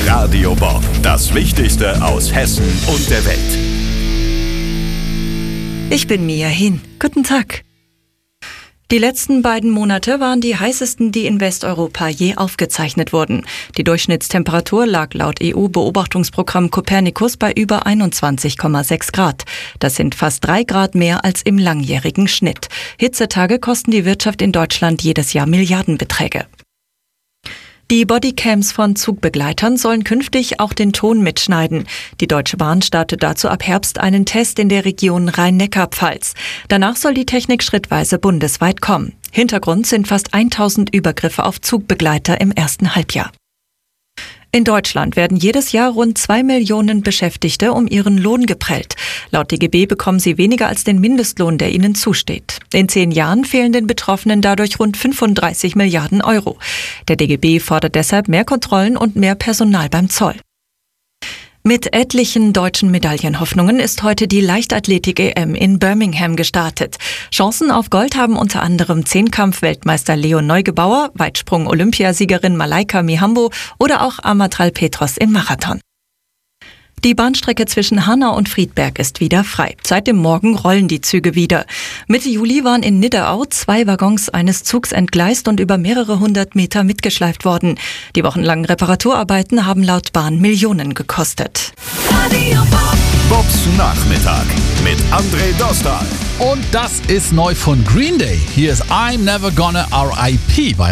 Radio Bob, das Wichtigste aus Hessen und der Welt. Ich bin Mia Hin. Guten Tag. Die letzten beiden Monate waren die heißesten, die in Westeuropa je aufgezeichnet wurden. Die Durchschnittstemperatur lag laut EU-Beobachtungsprogramm Copernicus bei über 21,6 Grad. Das sind fast 3 Grad mehr als im langjährigen Schnitt. Hitzetage kosten die Wirtschaft in Deutschland jedes Jahr Milliardenbeträge. Die Bodycams von Zugbegleitern sollen künftig auch den Ton mitschneiden. Die Deutsche Bahn startet dazu ab Herbst einen Test in der Region Rhein-Neckar-Pfalz. Danach soll die Technik schrittweise bundesweit kommen. Hintergrund sind fast 1000 Übergriffe auf Zugbegleiter im ersten Halbjahr. In Deutschland werden jedes Jahr rund 2 Millionen Beschäftigte um ihren Lohn geprellt. Laut DGB bekommen sie weniger als den Mindestlohn, der ihnen zusteht. In 10 Jahren fehlen den Betroffenen dadurch rund 35 Milliarden Euro. Der DGB fordert deshalb mehr Kontrollen und mehr Personal beim Zoll. Mit etlichen deutschen Medaillenhoffnungen ist heute die Leichtathletik-EM in Birmingham gestartet. Chancen auf Gold haben unter anderem Zehnkampf-Weltmeister Leon Neugebauer, Weitsprung-Olympiasiegerin Malaika Mihambo oder auch Amatral Petros im Marathon. Die Bahnstrecke zwischen Hanau und Friedberg ist wieder frei. Seit dem Morgen rollen die Züge wieder. Mitte Juli waren in Nidderau 2 Waggons eines Zugs entgleist und über mehrere hundert Meter mitgeschleift worden. Die wochenlangen Reparaturarbeiten haben laut Bahn Millionen gekostet. Bobs Nachmittag mit André Dostal. Und das ist neu von Green Day. Hier ist I'm Never Gonna R.I.P. bei